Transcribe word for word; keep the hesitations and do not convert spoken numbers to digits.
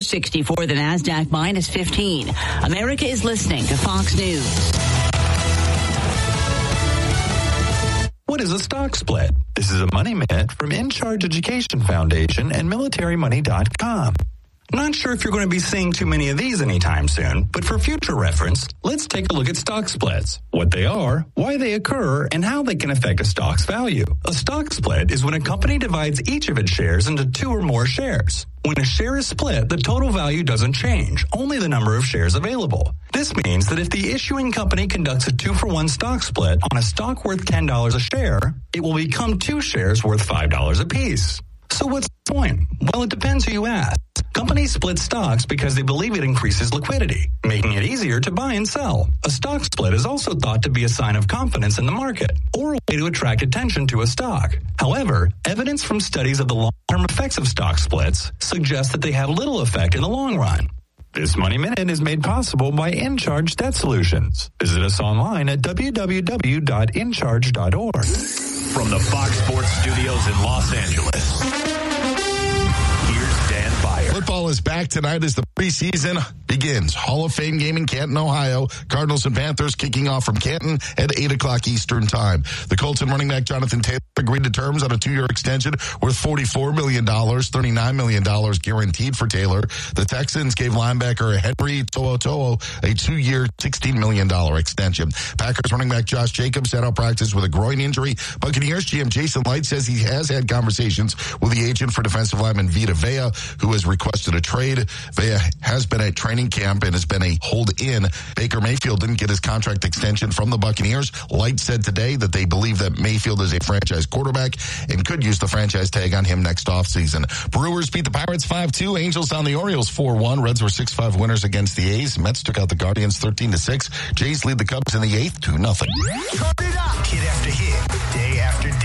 sixty-four, the NASDAQ minus fifteen. America is listening to Fox News. What is a stock split? This is a Money Minute from In Charge Education Foundation and military money dot com. Not sure if you're going to be seeing too many of these anytime soon, but for future reference, let's take a look at stock splits, what they are, why they occur, and how they can affect a stock's value. A stock split is when a company divides each of its shares into two or more shares. When a share is split, the total value doesn't change, only the number of shares available. This means that if the issuing company conducts a two-for-one stock split on a stock worth ten dollars a share, it will become two shares worth five dollars apiece. So what's the point? Well, it depends who you ask. Companies split stocks because they believe it increases liquidity, making it easier to buy and sell. A stock split is also thought to be a sign of confidence in the market or a way to attract attention to a stock. However, evidence from studies of the long-term effects of stock splits suggests that they have little effect in the long run. This Money Minute is made possible by In Charge Debt Solutions. Visit us online at w w w dot in charge dot org. From the Fox Sports Studios in Los Angeles, here's Dan Byer. Football is back tonight as the preseason begins. Hall of Fame game in Canton, Ohio. Cardinals and Panthers kicking off from Canton at eight o'clock Eastern Time. The Colts and running back Jonathan Taylor agreed to terms on a two-year extension worth forty-four million dollars, thirty-nine million dollars guaranteed for Taylor. The Texans gave linebacker Henry To'oTo'o a two-year, sixteen million dollars extension. Packers running back Josh Jacobs set out practice with a groin injury. Buccaneers G M Jason Light says he has had conversations with the agent for defensive lineman Vita Vea, who has requested a trade. Vea has been at training camp and has been a hold-in. Baker Mayfield didn't get his contract extension from the Buccaneers. Light said today that they believe that Mayfield is a franchise quarterback and could use the franchise tag on him next offseason. Brewers beat the Pirates five two. Angels down the Orioles four one. Reds were six five winners against the A's. Mets took out the Guardians thirteen to six. Jays lead the Cubs in the eighth, two nothing. Hit after hit, day after